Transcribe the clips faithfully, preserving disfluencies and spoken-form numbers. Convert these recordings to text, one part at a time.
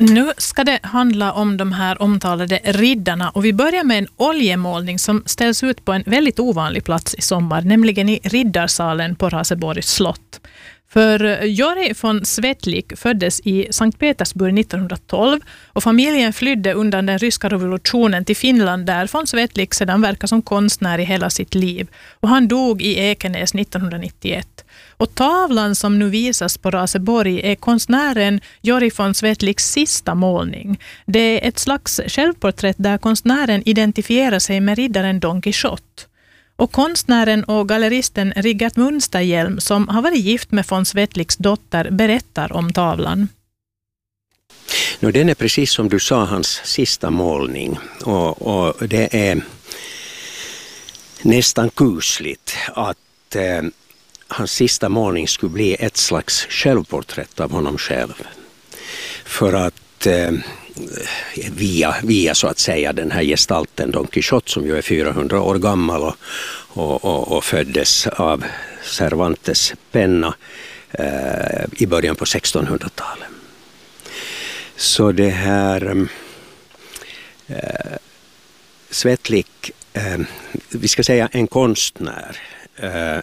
Nu ska det handla om de här omtalade riddarna och vi börjar med en oljemålning som ställs ut på en väldigt ovanlig plats i sommar, nämligen i riddarsalen på Raseborgs slott. För Jori von Svetlik föddes i Sankt Petersburg nittonhundratolv och familjen flydde undan den ryska revolutionen till Finland där von Svetlik sedan verkar som konstnär i hela sitt liv. Och han dog i Ekenäs nittonhundranittioett. Och tavlan som nu visas på Raseborg är konstnären Jori von Svetliks sista målning. Det är ett slags självporträtt där konstnären identifierar sig med riddaren Don Quixote. Och konstnären och galleristen Riggert Munsterhjelm, som har varit gift med von Svetliks dotter, berättar om tavlan. No, den är precis som du sa hans sista målning och, och det är nästan kusligt att eh, hans sista målning skulle bli ett slags självporträtt av honom själv. För att eh, via, via så att säga den här gestalten Don Quixote som ju är fyrahundra år gammal och, och, och, och föddes av Cervantes penna eh, i början på sextonhundratalet. Så det här eh, Svetlik, eh, vi ska säga en konstnär, eh,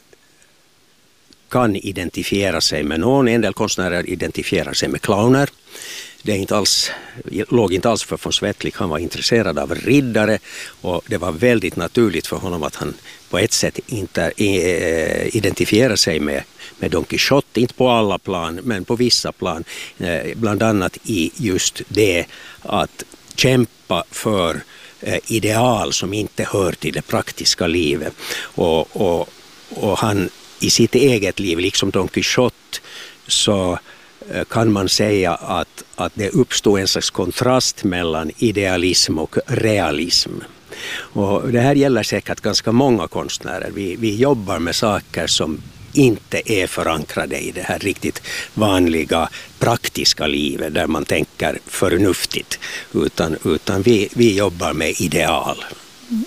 kan identifiera sig med någon. En del konstnärer identifierar sig med clowner. Det är inte alls, låg inte alls för von Svetlik. Han var intresserad av riddare och det var väldigt naturligt för honom att han på ett sätt inte äh, identifierar sig med, med Don Quixote. Inte på alla plan men på vissa plan. Äh, bland annat i just det att kämpa för äh, ideal som inte hör till det praktiska livet. Och, och, och han i sitt eget liv, liksom Don Quixote, så kan man säga att, att det uppstår en slags kontrast mellan idealism och realism. Och det här gäller säkert ganska många konstnärer. Vi, vi jobbar med saker som inte är förankrade i det här riktigt vanliga praktiska livet där man tänker förnuftigt, utan, utan vi, vi jobbar med ideal. Mm.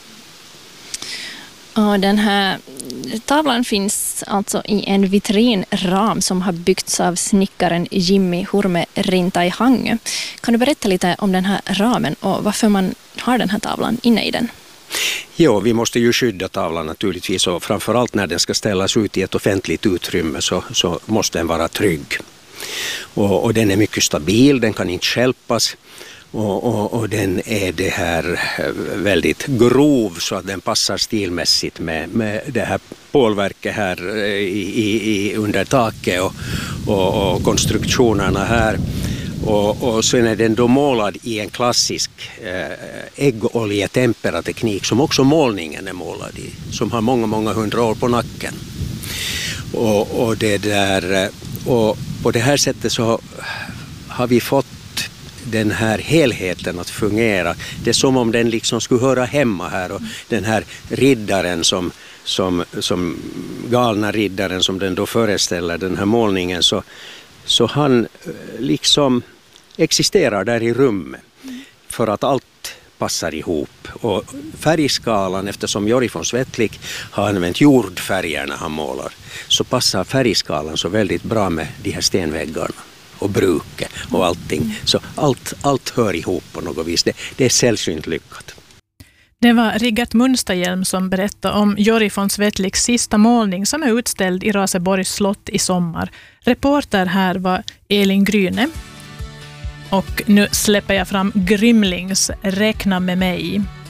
Och den här tavlan finns alltså i en vitrinram som har byggts av snickaren Jimmy Hurme Rintai-Hangö. Kan du berätta lite om den här ramen och varför man har den här tavlan inne i den? Jo, vi måste ju skydda tavlan naturligtvis och framförallt när den ska ställas ut i ett offentligt utrymme så, så måste den vara trygg. Och, och den är mycket stabil, den kan inte stjälpas. Och, och, och den är det här väldigt grov så att den passar stilmässigt med, med det här pålverket här i, i, under taket och, och, och konstruktionerna här. Och, och sen är den då målad i en klassisk eh, äggoljetemperateknik som också målningen är målad i. Som har många, många hundra år på nacken. Och, och, det där, och på det här sättet så har vi fått den här helheten att fungera. Det är som om den liksom skulle höra hemma här och den här riddaren som, som, som galna riddaren som den då föreställer, den här målningen, så, så han liksom existerar där i rummet för att allt passar ihop. Och färgskalan, eftersom Jori von Svetlik har använt jordfärger när han målar, så passar färgskalan så väldigt bra med de här stenväggarna och bruket och allting. Så allt, allt hör ihop på något vis. Det, det är sällsynt lyckat. Det var Riggert Munsterhjelm som berättade om Jori von Svetliks sista målning som är utställd i Raseborgs slott i sommar. Reporter här var Elin Gryne. Och nu släpper jag fram Grymlings Räkna med mig.